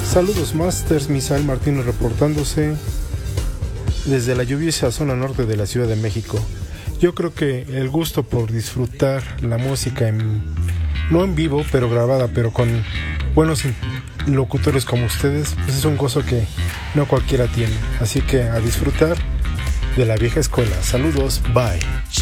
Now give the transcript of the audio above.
Saludos Masters, Misael Martínez reportándose desde la lluviosa zona norte de la Ciudad de México. Yo creo que el gusto por disfrutar la música no en vivo, pero grabada, pero con buenos locutores como ustedes, pues es un gozo que no cualquiera tiene. Así que a disfrutar de la vieja escuela. Saludos, bye.